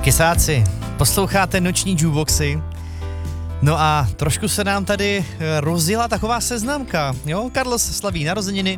Kysáci, posloucháte noční jukeboxy. No a trošku se nám tady rozjela taková seznamka, jo? Carlos slaví narozeniny,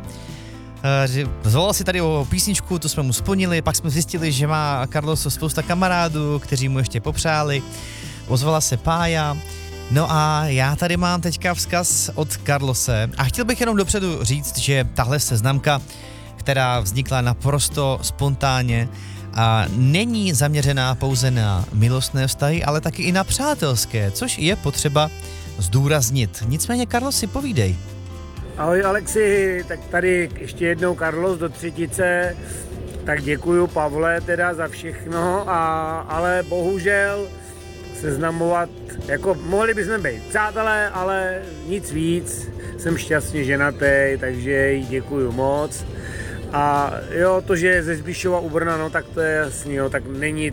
zvolal si tady o písničku, tu jsme mu splnili, pak jsme zjistili, že má Carlos spousta kamarádů, kteří mu ještě popřáli, ozvala se Pája. No a já tady mám teďka vzkaz od Carlose a chtěl bych jenom dopředu říct, že tahle seznamka, která vznikla naprosto spontánně, a není zaměřená pouze na milostné vztahy, ale taky i na přátelské, což je potřeba zdůraznit. Nicméně, Carlos, si povídej. Ahoj Alexi, tak tady ještě jednou Carlos do třetice, tak děkuju Pavle teda za všechno, ale bohužel seznamovat, jako mohli bychom být přátelé, ale nic víc, jsem šťastně ženatý, takže jí děkuju moc. A jo, to, že je ze Zbišova u Brna, no tak to je jasný, jo, tak není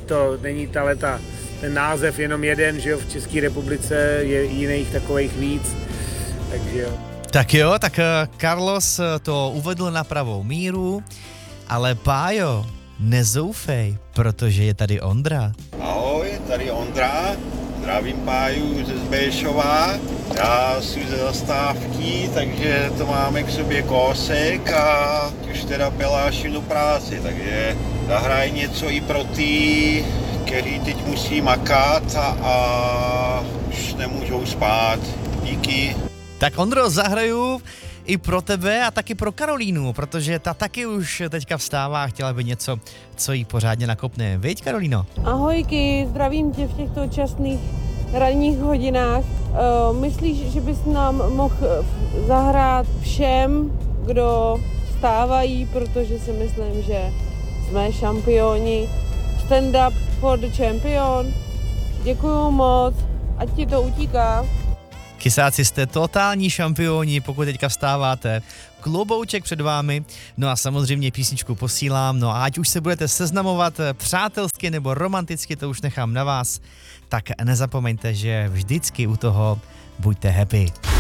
ten název jenom jeden, že jo, v České republice je jiných takových víc, takže jo. Tak Carlos to uvedl na pravou míru, ale Pájo, nezoufej, protože je tady Ondra. Ahoj, tady Ondra, zdravím Páju ze Zběšova. Já jsem ze zastávky, takže to máme k sobě kousek a už teda peláším do práce, takže zahraj něco i pro ty, kteří teď musí makat a už nemůžou spát. Díky. Tak Ondro, zahraju i pro tebe a taky pro Karolínu, protože ta taky už teďka vstává a chtěla by něco, co jí pořádně nakopne. Viď, Karolíno? Ahojky, zdravím tě v těchto časných ranních hodinách. Myslíš, že bys nám mohl zahrát všem, kdo vstávají, protože si myslím, že jsme šampioni. Stand up for the champion. Děkuju moc, ať ti to utíká. Kysáci, jste totální šampioni, pokud teďka vstáváte. Klobouček před vámi, no a samozřejmě písničku posílám, no a ať už se budete seznamovat přátelsky nebo romanticky, to už nechám na vás, tak nezapomeňte, že vždycky u toho buďte happy.